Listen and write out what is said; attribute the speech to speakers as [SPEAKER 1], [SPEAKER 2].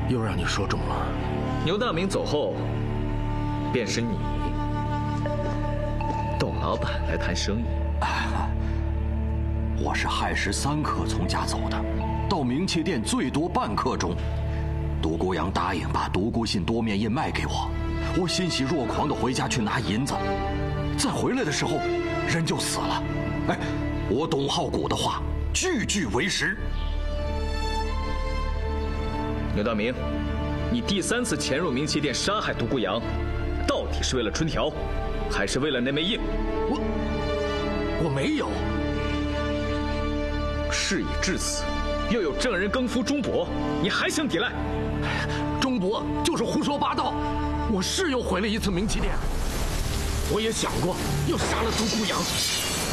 [SPEAKER 1] 又让你说中了。
[SPEAKER 2] 牛大明走后，便是你窦老板来谈生意。
[SPEAKER 3] 我是亥时3刻从家走的，到冥器店最多半刻钟。独孤阳答应把独孤信多面印卖给我，我欣喜若狂地回家去拿银子。再回来的时候，人就死了。哎，我董浩古的话句句为实。
[SPEAKER 2] 牛大明，你第3次潜入冥器店杀害独孤阳，到底是为了春条，还是为了那枚印？
[SPEAKER 1] 我没有。
[SPEAKER 2] 事已至此，又有证人更夫钟伯，你还想抵赖？
[SPEAKER 1] 钟伯就是胡说八道。我是又回了一次冥器店，我也想过要杀了独孤阳。